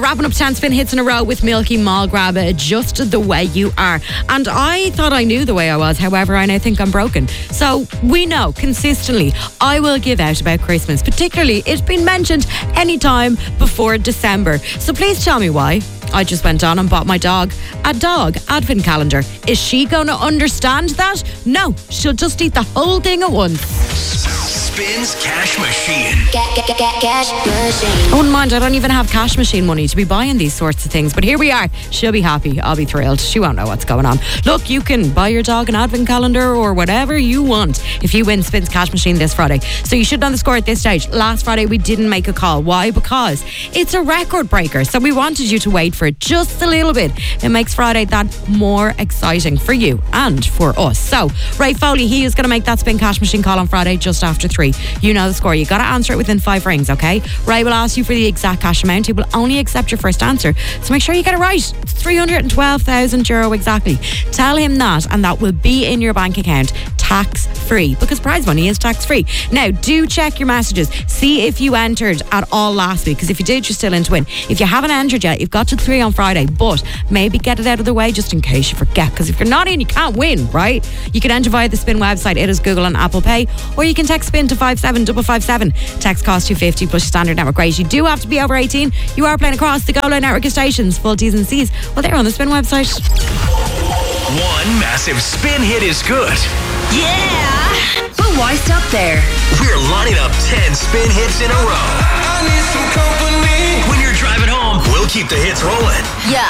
Wrapping up 10 spin hits in a row with Milky Mall Grab, just the way you are. And I thought I knew the way I was, however, I now think I'm broken. So we know consistently I will give out about Christmas, particularly it's been mentioned anytime before December. So please tell me why. I just went on and bought my dog a dog advent calendar. Is she going to understand that? No, she'll just eat the whole thing at once. Spins Cash Machine. Cash machine. I wouldn't mind, I don't even have cash machine money to be buying these sorts of things. But here we are. She'll be happy. I'll be thrilled. She won't know what's going on. Look, you can buy your dog an advent calendar or whatever you want if you win Spins Cash Machine this Friday. So you should know the score at this stage. Last Friday we didn't make a call. Why? Because it's a record breaker. So we wanted you to wait for it just a little bit. It makes Friday that more exciting for you and for us. So Ray Foley, he is going to make that Spin Cash Machine call on Friday just after 3. You know the score. You got to answer it within 5 rings, okay? Ray will ask you for the exact cash amount. He will only accept your first answer. So make sure you get it right. It's €312,000 exactly. Tell him that, and that will be in your bank account tax-free, because prize money is tax-free. Now, do check your messages. See if you entered at all last week, because if you did, you're still in to win. If you haven't entered yet, you've got to 3 on Friday, but maybe get it out of the way just in case you forget, because if you're not in, you can't win, right? You can enter via the Spin website. It is Google and Apple Pay, or you can text Spin to 57557. Text cost $2.50 plus your standard network rate. You do have to be over 18. You are playing across the Go Loud network of stations. Full T's and C's. Well, they're on the Spin website. One massive spin hit is good. Yeah! But why stop there? We're lining up 10 spin hits in a row. I need some company. When you're driving home, we'll keep the hits rolling. Yeah.